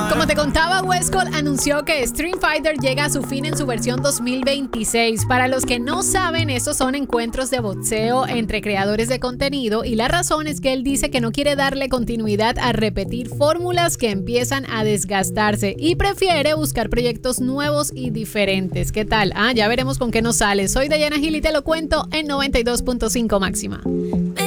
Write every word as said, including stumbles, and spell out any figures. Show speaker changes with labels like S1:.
S1: Como te contaba, Westcott anunció que Street Fighter llega a su fin en su versión dos mil veintiséis. Para los que no saben, estos son encuentros de boxeo entre creadores de contenido y la razón es que él dice que no quiere darle continuidad a repetir fórmulas que empiezan a desgastarse y prefiere buscar proyectos nuevos y diferentes. ¿Qué tal? Ah, ya veremos con qué nos sale. Soy Dayana Gil y te lo cuento en noventa y dos punto cinco máxima.